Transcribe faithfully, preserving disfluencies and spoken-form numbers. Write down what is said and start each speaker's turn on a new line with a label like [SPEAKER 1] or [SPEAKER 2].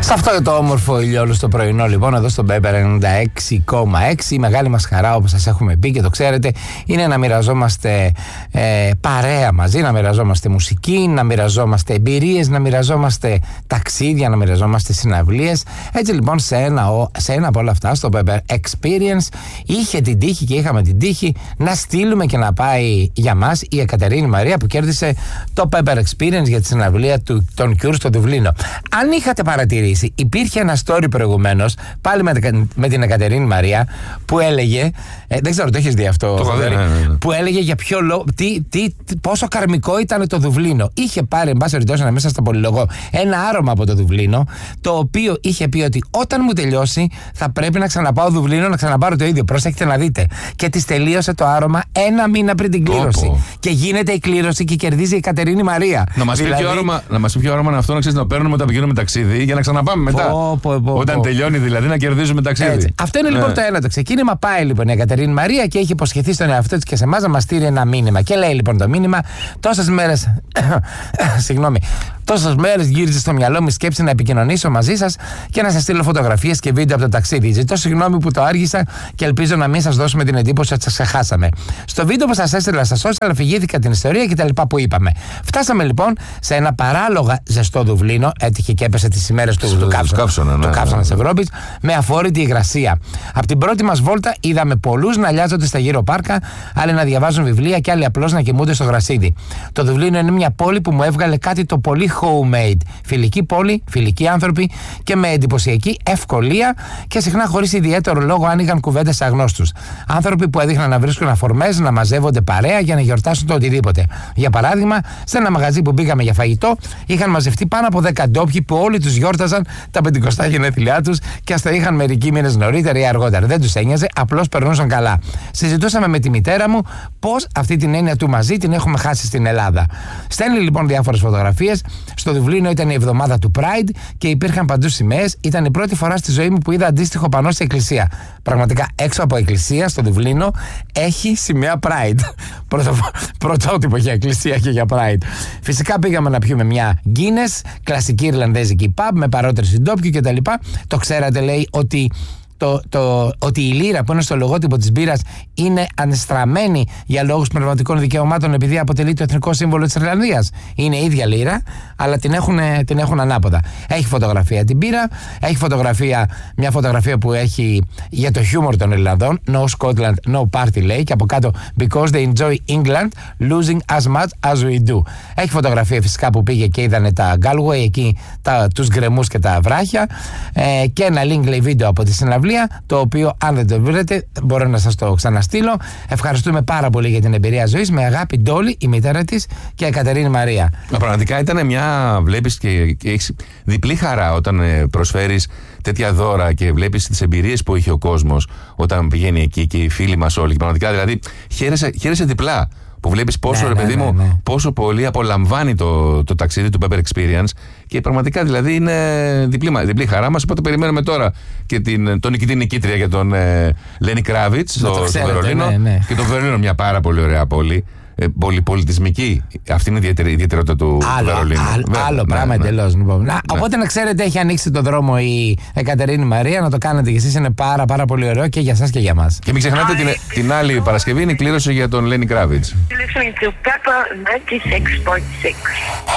[SPEAKER 1] Σε αυτό το όμορφο ηλιόλουστο πρωινό, λοιπόν, εδώ στο Pepper ενενήντα έξι κόμμα έξι, η μεγάλη μας χαρά, όπως σας έχουμε πει και το ξέρετε, είναι να μοιραζόμαστε ε, παρέα μαζί, να μοιραζόμαστε μουσική, να μοιραζόμαστε εμπειρίες, να μοιραζόμαστε ταξίδια, να μοιραζόμαστε συναυλίες. Έτσι λοιπόν, σε ένα, σε ένα από όλα αυτά, στο Pepper Experience, είχε την τύχη και είχαμε την τύχη να στείλουμε και να πάει για μας η Εκατερίνη Μαρία, που κέρδισε το Pepper Experience για τη συναυλία του, των Cure στο Δουβλίνο. Αν είχατε παρατηρήσει, υπήρχε ένα story προηγουμένως, πάλι με, με την Εκατερίνη Μαρία, που έλεγε, ε, δεν ξέρω, το έχεις δει αυτό,
[SPEAKER 2] το
[SPEAKER 1] Θοδωρή,
[SPEAKER 2] ναι, ναι, ναι.
[SPEAKER 1] που έλεγε για ποιο λόγο, τι, τι, πόσο καρμικό ήταν το Δουβλίνο. Είχε πάρει, εν πάση περιπτώσει, να μέσα στα πολυλογώ, ένα άρωμα από το Δουβλίνο, το οποίο είχε πει ότι όταν μου τελειώσει θα πρέπει να ξαναπάω Δουβλίνο, να ξαναπάρω το ίδιο. Προσέχετε να δείτε. Και της τελείωσε το άρωμα ένα μήνα πριν την κλήρωση. Όπο. Και γίνεται η κλήρωση και κερδίζει η Εκατερίνη Μαρία.
[SPEAKER 2] Να μας δηλαδή... πει ποιο άρωμα είναι αυτό, να ξέρεις, να παίρνουμε όταν πηγαίνουμε ταξίδι για να ξαναπάμε μετά.
[SPEAKER 1] Πω, πω, πω,
[SPEAKER 2] όταν
[SPEAKER 1] πω.
[SPEAKER 2] τελειώνει δηλαδή να κερδίζουμε ταξίδι.
[SPEAKER 1] Έτσι. Αυτό είναι λοιπόν ναι. το ένα. Το ξεκίνημα πάει λοιπόν η Εκατερίνη Μαρία και έχει υποσχεθεί στον εαυτό της και σε εμάς να μας στείλει ένα μήνυμα. Και λέει λοιπόν το μήνυμα, τόσες μέρες. Συγγνώμη. Τόσες μέρες γύριζε στο μυαλό μου η σκέψη να επικοινωνήσω μαζί σας και να σας στείλω φωτογραφίες και βίντεο από το ταξίδι. Ζητώ συγγνώμη που το άργησα και ελπίζω να μην σας δώσουμε την εντύπωση ότι σας ξεχάσαμε. Στο βίντεο που σας έστειλα στα social αφηγήθηκα την ιστορία και τα λοιπά που είπαμε. Φτάσαμε λοιπόν σε ένα παράλογα ζεστό Δουβλίνο, έτυχε και έπεσε τις ημέρες του, του καύσωνα ναι, ναι, ναι. της Ευρώπης, με αφόρητη υγρασία. Από την πρώτη μας βόλτα είδαμε πολλούς να λιάζονται στα γύρω πάρκα, άλλοι να διαβάζουν βιβλία και άλλοι απλώς να κοιμούνται στο γρασίδι. Το Δουβλίνο είναι μια πόλη που μου έβγαλε κάτι το πολύ homemade. Φιλική πόλη, φιλικοί άνθρωποι και με εντυπωσιακή ευκολία και συχνά χωρίς ιδιαίτερο λόγο άνοιγαν κουβέντες σε αγνώστους. Άνθρωποι που έδειχναν να βρίσκουν αφορμές, να μαζεύονται παρέα για να γιορτάσουν το οτιδήποτε. Για παράδειγμα, σε ένα μαγαζί που πήγαμε για φαγητό, είχαν μαζευτεί πάνω από δέκα ντόπιοι που όλοι τους γιόρταζαν τα πεντηκοστά γενέθλιά τους και ας τα είχαν μερικοί μήνες νωρίτερα ή αργότερα. Δεν τους ένοιαζε, απλώς περνούσαν καλά. Συζητούσαμε με τη μητέρα μου πώς αυτή την έννοια του μαζί την έχουμε χάσει στην Ελλάδα. Στέλνει λοιπόν διάφορες φωτογραφίες. Στο Δουβλίνο ήταν η εβδομάδα του Pride και υπήρχαν παντού σημαίες. Ήταν η πρώτη φορά στη ζωή μου που είδα αντίστοιχο πανό σε εκκλησία. Πραγματικά έξω από εκκλησία στο Δουβλίνο έχει σημαία Pride. Πρωτο, πρωτότυπο για εκκλησία και για Pride. Φυσικά πήγαμε να πιούμε μια Guinness, κλασική ιρλανδέζικη pub με παρότριση ντόπιου κτλ. Το ξέρατε, λέει, ότι Το, το, ότι η λύρα που είναι στο λογότυπο της μπύρας είναι ανεστραμμένη για λόγους πνευματικών δικαιωμάτων επειδή αποτελεί το εθνικό σύμβολο της Ιρλανδίας. Είναι η ίδια λύρα, αλλά την έχουν, την έχουν ανάποδα. Έχει φωτογραφία την μπύρα, έχει φωτογραφία, μια φωτογραφία που έχει για το χιούμορ των Ιρλανδών. No Scotland, no party, λέει, και από κάτω because they enjoy England losing as much as we do. Έχει φωτογραφία φυσικά που πήγε και είδανε τα Galway, εκεί τα, τους γκρεμούς και τα βράχια, ε, και ένα link, λέει, βίντεο από τη συναυλία, το οποίο αν δεν το βρείτε μπορώ να σας το ξαναστείλω. Ευχαριστούμε πάρα πολύ για την εμπειρία ζωής. Με αγάπη, Ντόλη, η μητέρα της και η Εκατερίνη Μαρία.
[SPEAKER 2] Μα πραγματικά ήταν μια, βλέπεις, και, και έχεις διπλή χαρά όταν προσφέρεις τέτοια δώρα και βλέπεις τις εμπειρίες που είχε ο κόσμος όταν πηγαίνει εκεί και οι φίλοι μας όλοι. Και πραγματικά δηλαδή χαίρεσαι, χαίρεσαι διπλά. Που βλέπεις πόσο, ναι, ρε παιδί ναι, ναι, ναι. μου, πόσο πολύ απολαμβάνει το, το ταξίδι του Pepper Experience και πραγματικά δηλαδή είναι διπλή, διπλή χαρά μας. Οπότε περιμένουμε τώρα και την, τον νικητή νικήτρια για τον ε, Λένι Κράβιτς στο, στο Βερολίνο. Ναι, ναι. Και το Βερολίνο μια πάρα πολύ ωραία πόλη. Ε, πολυπολιτισμική. Αυτή είναι η ιδιαίτερη, ιδιαιτερότητα του
[SPEAKER 1] άλλο,
[SPEAKER 2] Βερολίνου.
[SPEAKER 1] Άλλο,
[SPEAKER 2] Βέβαια,
[SPEAKER 1] άλλο
[SPEAKER 2] ναι,
[SPEAKER 1] πράγμα
[SPEAKER 2] ναι.
[SPEAKER 1] εντελώς. Λοιπόν.
[SPEAKER 2] Ναι.
[SPEAKER 1] Οπότε να ξέρετε, έχει ανοίξει το δρόμο η Εκατερίνη Μαρία, να το κάνετε κι εσείς. Είναι πάρα, πάρα πολύ ωραίο και για σας και για μας.
[SPEAKER 2] Και μην ξεχνάτε την, την άλλη Παρασκευή είναι η κλήρωση για τον Λένι Κράβιτς.
[SPEAKER 3] Listening to Pepper ninety-six point six.